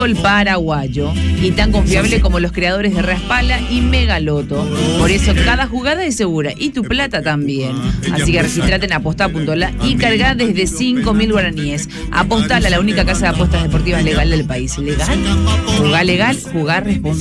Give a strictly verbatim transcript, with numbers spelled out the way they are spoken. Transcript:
el paraguayo y tan confiable como los creadores de Raspala y Megaloto. Por eso cada jugada es segura y tu plata también. Así que registrate en apostá punto la y cargá desde cinco mil guaraníes. Apostala, la única casa de apuestas deportivas legal del país. ¿Legal? Jugá legal, jugá responsable.